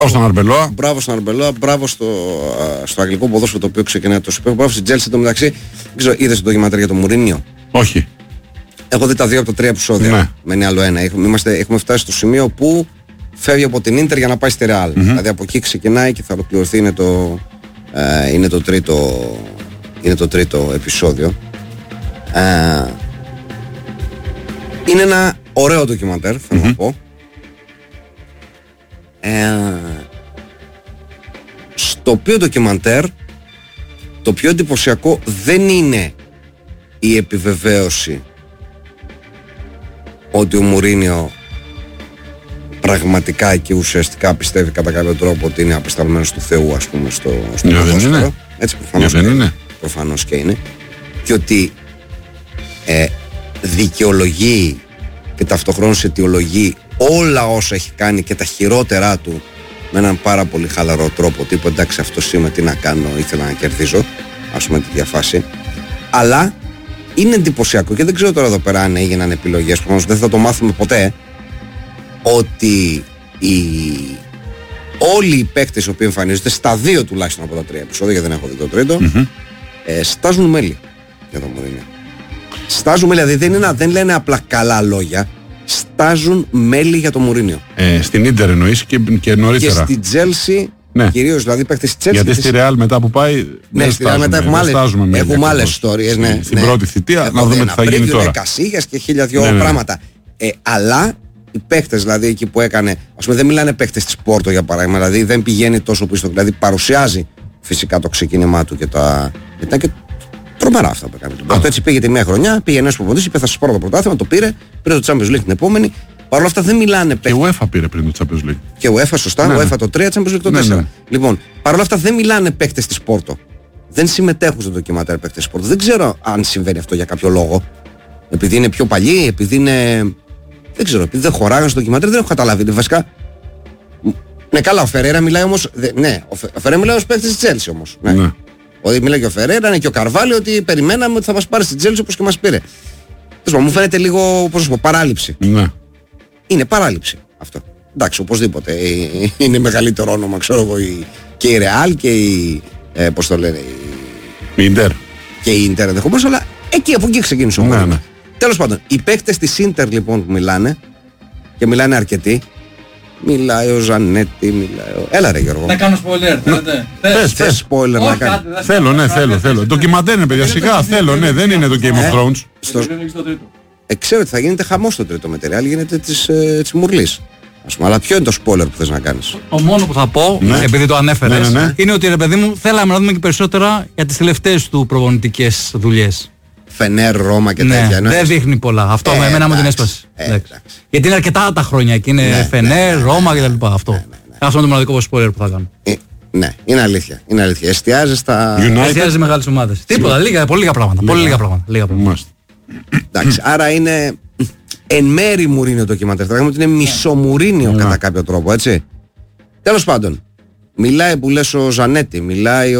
Μπράβο στον Αρμπελόα, μπράβο στο αγγλικό ποδόσφαιρο το οποίο ξεκινάει το Super. Μπράβο στην Chelsea. Το μεταξύ, δεν ξέρω, είδες το ντοκιμαντέρ για τον Μουρίνιο? Όχι. Έχω δει τα 2 από τα 3 επεισόδια. Ναι. Μένει άλλο ένα. Έχουμε φτάσει στο σημείο που φεύγει από την Ίντερ για να πάει στη Ρεάλ. Δηλαδή από εκεί ξεκινάει και θα ολοκληρωθεί. Είναι το τρίτο επεισόδιο. Είναι ένα ωραίο ντοκιμαντέρ, θέλω να πω. Στο οποίο ντοκιμαντέρ το πιο εντυπωσιακό δεν είναι η επιβεβαίωση ότι ο Μουρίνιο πραγματικά και ουσιαστικά πιστεύει κατά κάποιο τρόπο ότι είναι απεσταλμένος του Θεού, ας πούμε, στο ποδόσφαιρο. Έτσι προφανώς και είναι. Και ότι δικαιολογεί και ταυτοχρόνως αιτιολογεί όλα όσα έχει κάνει και τα χειρότερά του με έναν πάρα πολύ χαλαρό τρόπο, τύπου εντάξει αυτός είμαι, τι να κάνω, ήθελα να κερδίζω, ας πούμε, τη διαφάση. Αλλά είναι εντυπωσιακό και δεν ξέρω τώρα εδώ πέρα αν έγιναν επιλογές, προφανώς δεν θα το μάθουμε ποτέ, ότι όλοι οι παίκτες οι οποίοι εμφανίζονται στα 2 τουλάχιστον από τα 3 επεισόδια, γιατί δεν έχω δει το τρίτο, στάζουν μέλη για τον Μουρίνιο. Στάζουν μέλη, δηλαδή δεν λένε απλά καλά λόγια, στάζουν μέλη για τον Μουρίνιο. Στην Ίντερ εννοείς και νωρίτερα. Και στην Chelsea, κυρίως δηλαδή παίκτες της Chelsea. Γιατί στη Real μετά που πάει. Ναι, στη Real μετά έχουμε άλλες ιστορίες. Στην πρώτη θητεία, να δούμε τι θα γίνει τώρα. Είναι Κασίγιας και 1002 πράγματα. Αλλά οι παίκτες δηλαδή εκεί που έκανε, ας πούμε, δεν μιλάνε παίκτες της Πόρτο για παράδειγμα, δηλαδή δεν πηγαίνει τόσο πίσω, δηλαδή παρουσιάζει φυσικά το ξεκίνημά του και ήταν και τρομερά αυτά που έκανε. Έτσι πήγε τη μία χρονιά, πήγε ένας προπονητής, είπε θα σας πάρω το πρωτάθλημα, το πήρε το Champions League την επόμενη. Παρ' όλα αυτά δεν μιλάνε παίκτες. Και UEFA πήρε πριν το Champions League. Και UEFA, σωστά, UEFA το 3, Champions League το 4. Λοιπόν, παρ' όλα αυτά δεν μιλάνε παίκτες της Πόρτο. Δεν συμμετέχουν στο ντοκιμαντέρ παίκτες της Πόρτο. Δεν ξέρω αν συμβαίνει αυτό για κάποιο λόγο. Επειδή είναι πιο παλιοί, επειδή είναι. Δεν ξέρω, επειδή δεν χωράγαν στο ντοκιμαντέρ, δεν έχω καταλάβει. Βασικά. Ναι, καλά, ο Φερέρα μιλάει όμως. Ναι, ο Φερέρα μιλάει ως παίκτης της Chelsea όμως. Ναι. Ότι μιλάει και ο Φερέρα, είναι και ο Καρβάλιο, ότι περιμέναμε ότι θα μας πάρει στην Chelsea όπως και μας πήρε. Μου φαίνεται λίγο, πώς να πω, παράληψη. Ναι. Είναι παράληψη αυτό. Εντάξει, οπωσδήποτε. Είναι μεγαλύτερο όνομα, ξέρω εγώ, και η Real και η. Πώς το λένε, η Ίντερ. Και η Ίντερ ενδεχομένως, αλλά από εκεί ξεκίνησε ο Μουρίνιο. Τέλος πάντων, οι παίκτες της Ίντερ λοιπόν που μιλάνε, και μιλάνε αρκετοί, μιλάει ο Ζανέτη, μιλάει ο. Έλα ρε Γιώργο. Να κάνω spoiler, θέλετε. Θες spoiler να κάνω. Θέλω. Ντοκιμαντέρ είναι παιδιά, σιγά θέλω, ναι, δεν είναι το Game of Thrones. Ξέρω ότι θα γίνεται χαμός στο τρίτο μετερεάλ, γίνεται της Μουρλής. Ας πούμε, αλλά ποιο είναι το spoiler που θες να κάνεις? Ο μόνο που θα πω, επειδή το ανέφερες, είναι ότι ρε παιδί μου θέλαμε να δούμε και περισσότερα για τις τελευταίες του προπονητικές δουλειές. Φενέρ, Ρώμα και τέτοια. Δεν δείχνει πολλά. Αυτό με εμένα μου την έσπασε. Γιατί είναι αρκετά τα χρόνια και είναι Φενέρ, Ρώμα κτλ. Αυτό είναι το μοναδικό spoiler που θα κάνω. Ναι, είναι αλήθεια. Εστιάζει στα. Εστιάζει μεγάλες ομάδες. Τίποτα, πολύ λίγα πράγματα. Εντάξει, άρα είναι εν μέρη Μουρίνιο το ντοκιμαντέρ. Θα λέγαμε ότι είναι μισομουρίνιο κατά κάποιο τρόπο, έτσι. Τέλος πάντων, μιλάει που λες ο Ζανέτη, μιλάει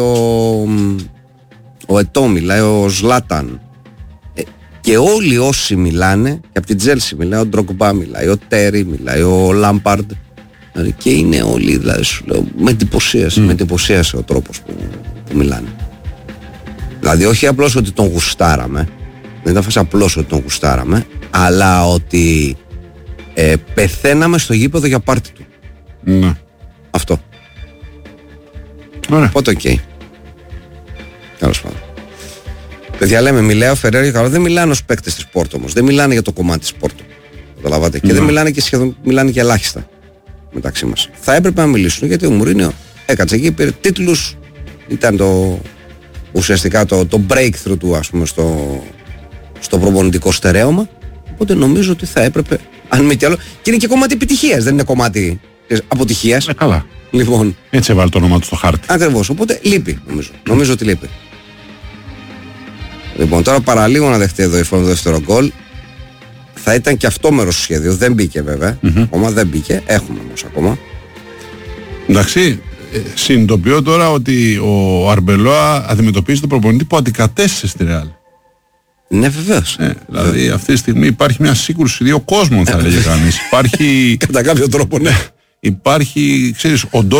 ο Ετώ, μιλάει ο Ζλάταν. Και όλοι όσοι μιλάνε, και από την Chelsea μιλάει ο Ντρογκμπά, μιλάει ο Τέρι, μιλάει ο Λάμπαρντ. Και είναι όλοι, δηλαδή σου λέω, με εντυπωσίασε ο τρόπος που μιλάνε. Δηλαδή όχι απλώς ότι τον γουστάραμε, δεν ήταν φάση απλώς ότι τον γουστάραμε, αλλά ότι πεθαίναμε στο γήπεδο για πάρτι του. Ναι. Αυτό. Ωραία. Οπότε οκ. Τέλος πάντων. Παιδιά λέμε, μιλάει ο Φερέρα για καλό, δεν μιλάνε ως παίκτες της Πόρτο όμως, δεν μιλάνε για το κομμάτι της Πόρτο. Καταλαβαίνετε. Και δεν μιλάνε και σχεδόν, μιλάνε και ελάχιστα μεταξύ μας. Θα έπρεπε να μιλήσουν γιατί ο Μουρίνιο έκατσε εκεί, πήρε τίτλους, ήταν ουσιαστικά το breakthrough του, ας πούμε, στο προπονητικό στερέωμα. Οπότε νομίζω ότι θα έπρεπε, αν μη τι άλλο, και είναι και κομμάτι επιτυχίας, δεν είναι κομμάτι αποτυχίας. Καλά. Λοιπόν, έτσι έβαλε το όνομα του στο χάρτη. Ακριβώς, οπότε λείπει νομίζω ότι λείπει. Λοιπόν, τώρα παραλίγο να δεχτεί εδώ η Φόρμα το δεύτερο γκολ. Θα ήταν και αυτό μέρος του σχέδιου, δεν μπήκε βέβαια, ακόμα δεν μπήκε, έχουμε όμως ακόμα. Εντάξει, συνειδητοποιώ τώρα ότι ο Αρμπελόα αντιμετωπίζει τον προπονητή που αντικατέστησε στη Ρεάλ. Ναι, βεβαίως. Δηλαδή αυτή τη στιγμή υπάρχει μια σύγκρουση δύο κόσμων, θα έλεγε κανείς. Υπάρχει. Κατά κάποιο τρόπο, ναι. υπάρχει, ξέρεις, ο